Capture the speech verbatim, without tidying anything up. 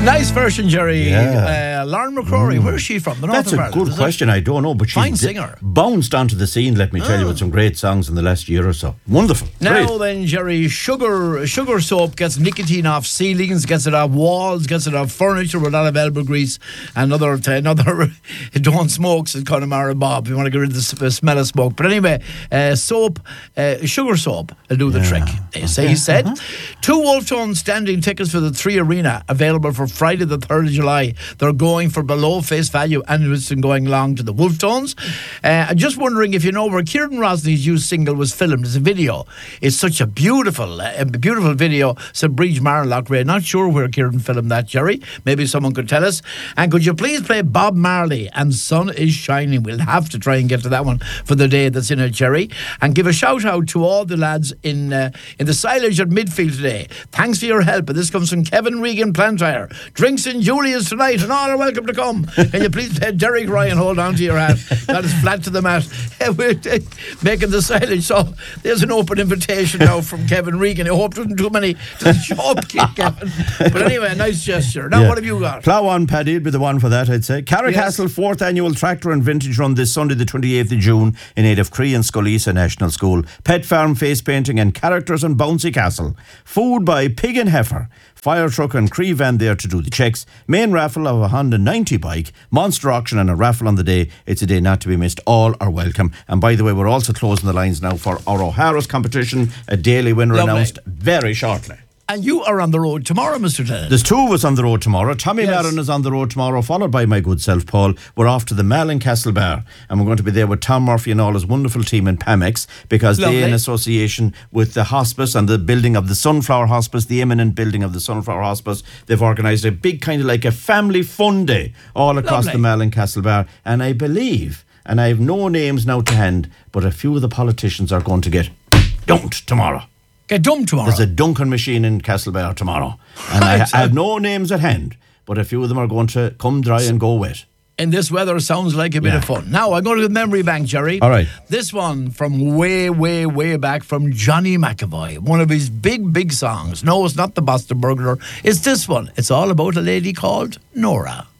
Nice version, Jerry. Yeah. Uh, Lauren McCrory, mm. where is she from? The north That's of a Ireland, good question. It? I don't know, but she's fine singer. bounced onto the scene, let me tell oh. you, with some great songs in the last year or so. Wonderful. Now great. then, Jerry, sugar sugar soap gets nicotine off ceilings, gets it off walls, gets it off furniture with a lot of elbow grease, and another, another don't smoke, says Connemara Bob. You want to get rid of the smell of smoke. But anyway, uh, soap, uh, sugar soap will do the yeah. trick, they say, he said. Uh-huh. Two Wolf Tone standing tickets for the Three Arena available for Friday the third of July. They're going for below face value and it's going along to the Wolf Tones. Uh, I'm just wondering if you know where Kieran Rosney's new single was filmed. It's a video. It's such a beautiful, uh, beautiful video. It's a Bridge Marlock Ray. Not sure where Kieran filmed that, Jerry. Maybe someone could tell us. And could you please play Bob Marley and Sun is Shining? We'll have to try and get to that one for the day that's in it, Jerry. And give a shout out to all the lads in uh, in the silage at midfield today. Thanks for your help. And this comes from Kevin Regan Plantire. Drinks in Julia's tonight and all are welcome to come. Can you please play Derek Ryan, hold on to your hat? That is flat to the mat. We're making the silage. So there's an open invitation now from Kevin Regan. I hope there isn't too many to show up, Kevin. But anyway, nice gesture. Now, yeah. what have you got? Plough on, Paddy, would be the one for that, I'd say. Carricastle, yes. fourth annual Tractor and Vintage Run this Sunday, the twenty-eighth of June, in aid of Cree and Scolisa National School. Pet farm, face painting, and characters on Bouncy Castle. Food by Pig and Heifer. Fire truck and Cree van there to do the checks. Main raffle of a Honda ninety bike. Monster auction and a raffle on the day. It's a day not to be missed. All are welcome. And by the way, we're also closing the lines now for our O'Hara's competition. A daily winner Lovely. announced very shortly. And you are on the road tomorrow, Mister Tennant. There's two of us on the road tomorrow. Tommy yes. Marin is on the road tomorrow, followed by my good self, Paul. We're off to the Malin Castle Bar, and we're going to be there with Tom Murphy and all his wonderful team in Pamex, because Lovely. they, in association with the hospice and the building of the Sunflower Hospice, the imminent building of the Sunflower Hospice, they've organised a big kind of like a family fun day all across Lovely. the Malin Castle Bar. And I believe, and I have no names now to hand, but a few of the politicians are going to get dumped tomorrow. Get dumped tomorrow. There's a Duncan machine in Castlebar tomorrow. And right, I, I have no names at hand, but a few of them are going to come dry and go wet. In this weather, sounds like a bit yeah. of fun. Now, I go to the memory bank, Jerry. All right. This one from way, way, way back from Johnny McAvoy. One of his big, big songs. No, it's not the Boston Burglar. It's this one. It's all about a lady called Nora.